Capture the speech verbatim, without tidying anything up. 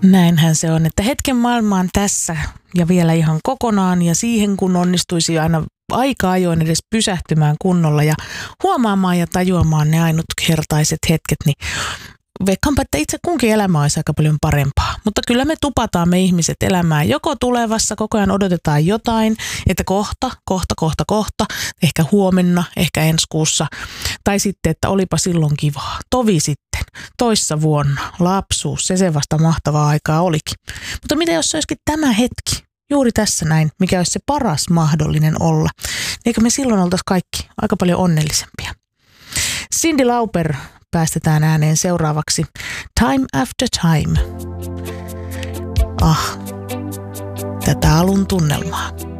Näinhän se on, että hetken maailma on tässä ja vielä ihan kokonaan ja siihen kun onnistuisi aina aika ajoin edes pysähtymään kunnolla ja huomaamaan ja tajuamaan ne ainutkertaiset hetket, niin veikkaanpa, että itse kunkin elämä olisi aika paljon parempaa. Mutta kyllä me tupataan me ihmiset elämään joko tulevassa, koko ajan odotetaan jotain, että kohta, kohta, kohta, kohta, ehkä huomenna, ehkä ensi kuussa. Tai sitten, että olipa silloin kivaa, tovi sitten, toissa vuonna, lapsuus, se se vasta mahtavaa aikaa olikin. Mutta mitä jos se olisikin tämä hetki, juuri tässä näin, mikä olisi se paras mahdollinen olla? Eikö me silloin oltaisi kaikki aika paljon onnellisempia? Cyndi Lauper päästetään ääneen seuraavaksi Time After Time. Ah, tätä alun tunnelmaa.